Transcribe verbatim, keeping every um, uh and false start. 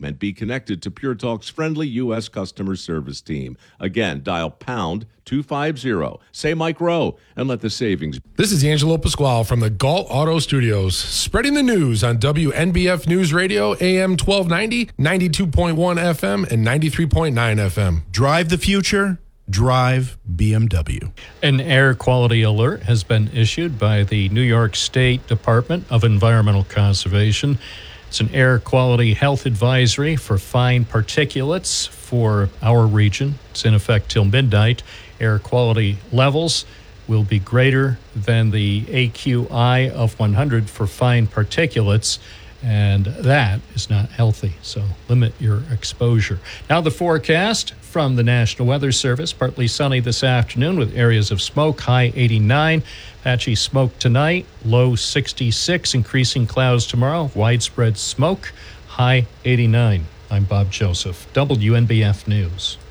and be connected to Pure Talk's friendly U S customer service team. Again, dial pound two fifty, say Mike Rowe, and let the savings. This is Angelo Pasquale from the Galt Auto Studios, spreading the news on W N B F News Radio, A M twelve ninety, ninety-two point one F M, and ninety-three point nine F M. Drive the future. Drive B M W. An air quality alert has been issued by the New York State Department of Environmental Conservation. It's an air quality health advisory for fine particulates for our region. It's in effect till midnight. Air quality levels will be greater than the A Q I of one hundred for fine particulates, and that is not healthy, so limit your exposure. Now the forecast from the National Weather Service. Partly sunny this afternoon with areas of smoke, high eighty-nine. Patchy smoke tonight, low sixty-six. Increasing clouds tomorrow, widespread smoke, high eighty-nine. I'm Bob Joseph, W N B F News.